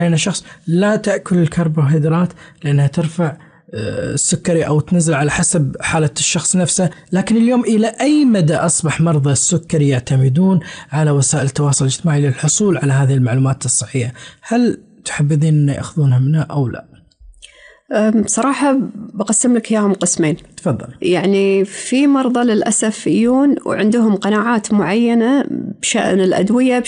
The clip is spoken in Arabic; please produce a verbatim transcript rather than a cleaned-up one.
أنا شخص لا تأكل الكربوهيدرات لأنها ترفع السكري أو تنزل على حسب حالة الشخص نفسه، لكن اليوم إلى أي مدى أصبح مرضى السكري يعتمدون على وسائل التواصل الاجتماعي للحصول على هذه المعلومات الصحية؟ هل تحبذين أن يأخذونها منها أو لا؟ بصراحة بقسم لك إياهم قسمين. تفضل. يعني في مرضى للأسف يجون وعندهم قناعات معينة بشأن الأدوية